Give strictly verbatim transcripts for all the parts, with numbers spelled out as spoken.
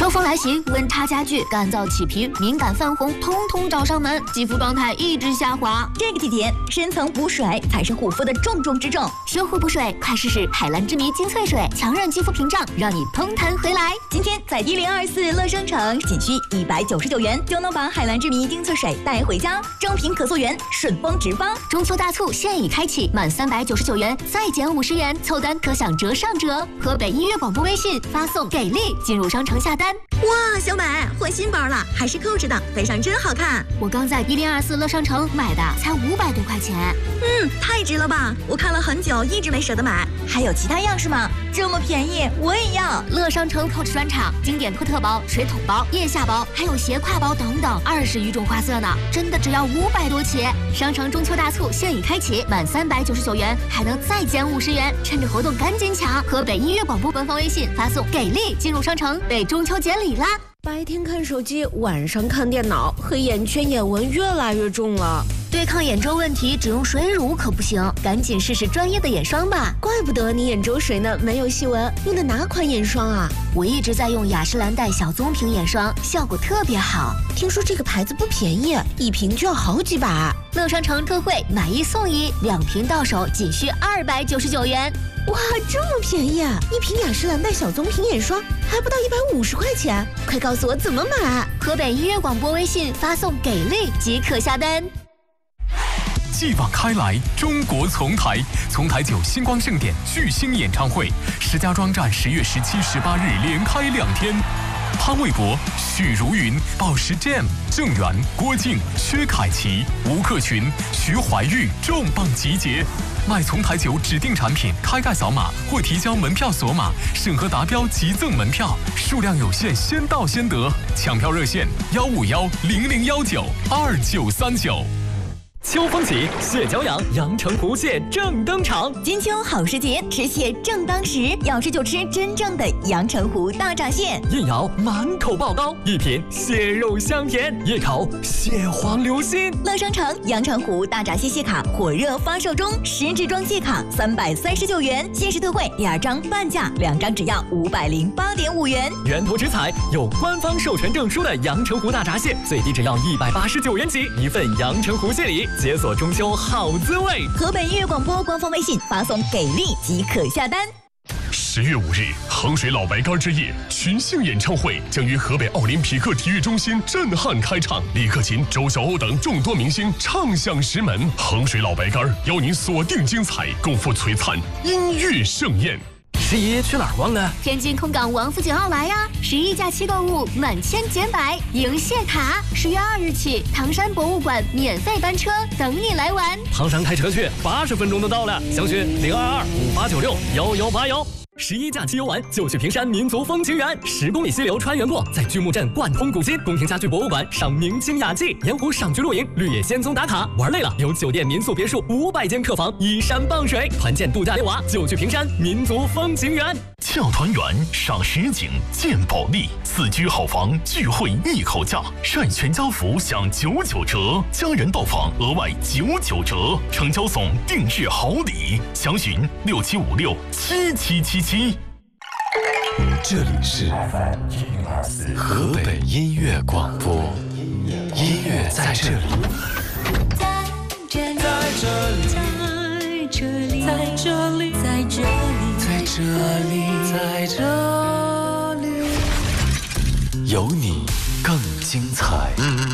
秋风来袭，温差加剧，干燥起皮、敏感泛红，通通找上门，肌肤状态一直下滑。 这个季节，深层补水才是护肤的重中之重。 修护补水，快试试海蓝之谜精粹水，强韧肌肤屏障，让你嘭弹回来。 今天在一零二四乐商城，仅需一百九十九元就能把海蓝之谜精粹水带回家，正品可溯源，顺丰直发。 中秋大促现已开启，满三百九十九元再减五十元，凑单可享折上折。河北音乐广播微信发送给力进入商城下单。 哇，小美换新包了，还是扣着的，背上真好看。 我刚在一零二四乐商城买的，才五百多块钱。 嗯，太值了吧！我看了很久，一直没舍得买。还有其他样式吗？这么便宜，我也要。 乐商城 Coach 专场，经典托特包、水桶包、腋下包，还有斜挎包等等，二十余种花色呢，真的只要五百多起。商城中秋大促现已开启，满三百九十九元还能再减五十元，趁着活动赶紧抢！河北音乐广播官方微信发送给力进入商城，为中秋节礼啦！ 白天看手机，晚上看电脑，黑眼圈、眼纹越来越重了。 对抗眼周问题，只用水乳可不行，赶紧试试专业的眼霜吧。 怪不得你眼周水呢没有细纹，用的哪款眼霜啊？ 我一直在用雅诗兰黛小棕瓶眼霜，效果特别好。 听说这个牌子不便宜，一瓶就要好几百。 乐商城特惠，买一送一，两瓶到手仅需二百九十九元。 哇，这么便宜啊！一瓶雅诗兰黛小棕瓶眼霜还不到一百五十块钱，快告诉我怎么买！ 河北音乐广播微信发送给力即可下单。 继往开来，中国丛台，丛台九星光盛典巨星演唱会，石家庄站十月十七、十八日连开两天。潘玮柏、许茹芸、宝石 Jam、郑源、郭靖、薛凯琪、吴克群、徐怀钰重磅集结。买丛台酒指定产品，开盖扫码或提交门票锁码，审核达标即赠门票，数量有限，先到先得。抢票热线：幺五幺零零幺九二九三九。 秋风起，蟹脚痒，阳澄湖蟹正登场。 金秋好时节，吃蟹正当时，要吃就吃真正的阳澄湖大闸蟹。 一咬满口爆膏，一品蟹肉香甜，一口蟹黄流心。 乐商城阳澄湖大闸蟹蟹卡火热发售中，十支装蟹卡三百三十九元，限时特惠两张半价，两张只要五百零八点五元。 源头直采，有官方授权证书的阳澄湖大闸蟹，最低只要一百八十九元起，一份阳澄湖蟹礼。解锁中秋好滋味。 河北音乐广播官方微信发送给力即可下单。 十月五日，衡水老白干之夜群星演唱会将于河北奥林匹克体育中心震撼开唱，李克勤、周晓鸥等众多明星唱响石门。衡水老白干邀您锁定精彩，共赴璀璨音乐盛宴。 十一去哪儿玩呢？ 天津空港王府井奥莱呀！十一假期购物满千减百，赢蟹卡。十月二日起，唐山博物馆免费班车等你来玩。 唐山开车去，八十分钟就到了。详询零二二五八九六幺幺八幺。十一假期游玩就去平山民族风情园，十公里溪流穿越过，在巨木镇贯通古今，宫廷家具博物馆赏明清雅迹，盐湖赏菊露营，绿野仙踪打卡。玩累了，有酒店民宿别墅五百间客房，依山傍水，团建度假溜娃就去平山民族风情园。 俏团圆赏实景见保利，四居好房聚会一口价，晒全家福享九九折，家人到访额外九九折，成交送定制好礼，详询六七五六七七七七。 这里是河北音乐广播，音乐在这里， 在这里，在这里，在这里，在这里， 在这里，在这里，有你更精彩。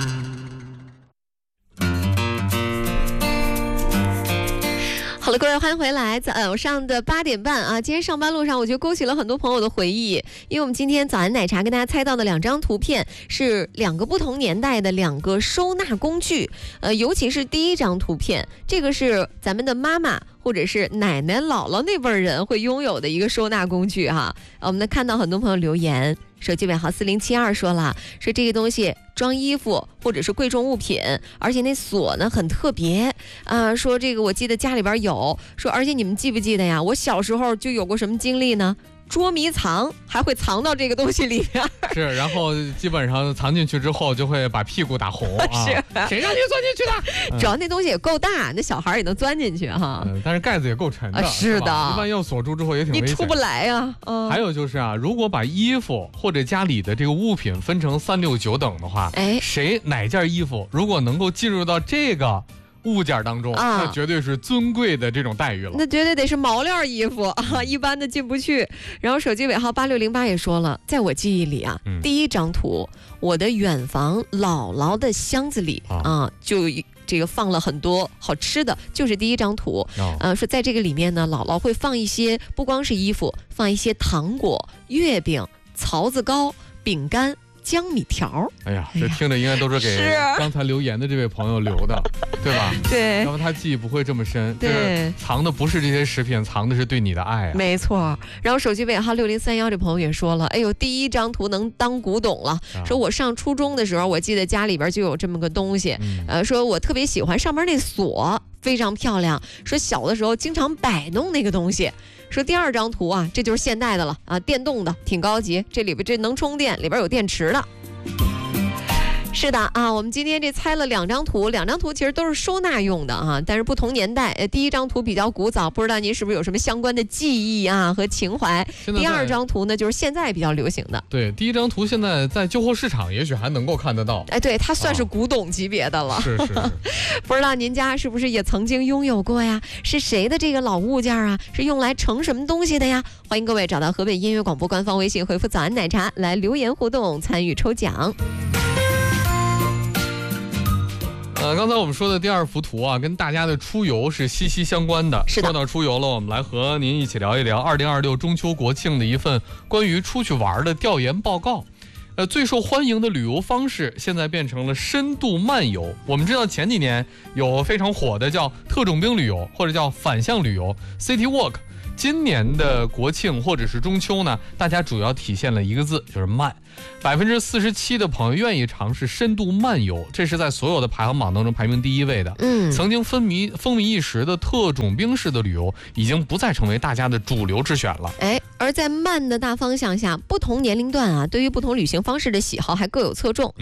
好了，各位欢迎回来。早上的八点半啊，今天上班路上，我觉得勾起了很多朋友的回忆。因为我们今天早安奶茶跟大家猜到的两张图片是两个不同年代的两个收纳工具。呃，尤其是第一张图片，这个是咱们的妈妈或者是奶奶、姥姥那辈人会拥有的一个收纳工具哈。我们能看到很多朋友留言。手机尾号四零七二说了，说这个东西装衣服或者是贵重物品，而且那锁呢很特别啊。说这个我记得家里边有，说而且你们记不记得呀？我小时候就有过什么经历呢？ 捉迷藏，还会藏到这个东西里面。 是，然后基本上藏进去之后就会把屁股打红啊！ 是， 谁让你钻进去的？ 主要那东西也够大，那小孩也能钻进去哈。 嗯，但是盖子也够沉的。 啊、是的， 一般要锁住之后也挺危险， 你出不来呀、啊。嗯。 还有就是啊，如果把衣服或者家里的这个物品分成三六九等的话， 哎， 谁哪件衣服如果能够进入到这个物件当中、啊，那绝对是尊贵的这种待遇了。 那绝对得是毛料衣服啊，一般的进不去。然后手机尾号八六零八也说了，在我记忆里啊，嗯、第一张图，我的远房姥姥的箱子里 啊, 啊，就这个放了很多好吃的，就是第一张图。哦、呃，说在这个里面呢，姥姥会放一些，不光是衣服，放一些糖果、月饼、槽子糕、饼干。江米条， 哎呀，这听着应该都是给刚才留言的这位朋友留的，对吧？ 对， 要不他记忆不会这么深。 对， 藏的不是这些食品，藏的是对你的爱啊。 没错。然后手机尾号六零三幺这朋友也说了，哎呦，第一张图能当古董了。啊、说我上初中的时候，我记得家里边就有这么个东西，嗯、呃，说我特别喜欢上面那锁。非常漂亮，说小的时候经常摆弄那个东西。说第二张图啊，这就是现代的了啊，电动的，挺高级，这里边这能充电，里边有电池的。是的啊，我们今天这猜了两张图，两张图其实都是收纳用的啊，但是不同年代。呃，第一张图比较古早，不知道您是不是有什么相关的记忆啊和情怀？第二张图呢，就是现在比较流行的。 对，第一张图现在在旧货市场也许还能够看得到。 哎，对，它算是古董级别的了。 啊、是是是。 不知道您家是不是也曾经拥有过呀？是谁的这个老物件啊？是用来盛什么东西的呀？欢迎各位找到河北音乐广播官方微信，回复“早安奶茶”来留言互动，参与抽奖。 呃，刚才我们说的第二幅图啊，跟大家的出游是息息相关的。 是的。 说到出游了，我们来和您一起聊一聊二零二六中秋国庆的一份关于出去玩的调研报告。呃，最受欢迎的旅游方式现在变成了深度漫游。我们知道前几年有非常火的叫特种兵旅游，或者叫反向旅游 City Walk。今年的国庆或者是中秋呢，大家主要体现了一个字，就是慢。百分之四十七的朋友愿意尝试深度漫游，这是在所有的排行榜当中排名第一位的。 嗯， 曾经风靡风靡一时的特种兵式的旅游，已经不再成为大家的主流之选了。 哎，而在慢的大方向下，不同年龄段啊，对于不同旅行方式的喜好还各有侧重。